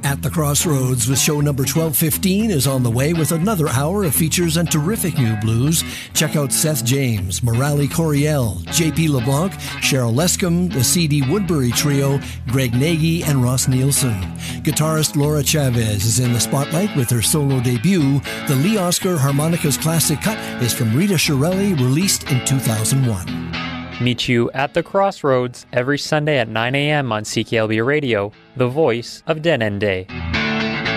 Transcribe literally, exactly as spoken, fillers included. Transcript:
At the Crossroads with show number twelve fifteen is on the way with another hour of features and terrific new blues. Check out Seth James, Morale Coriel, J P LeBlanc, Cheryl Lescombe, the C D Woodbury Trio, Greg Nagy, and Ross Nielsen. Guitarist Laura Chavez is in the spotlight with her solo debut. The Lee Oscar Harmonicas Classic Cut is from Rita Shirelli, released in two thousand one. Meet you at the Crossroads every Sunday at nine a.m. on C K L B Radio, the voice of Denende.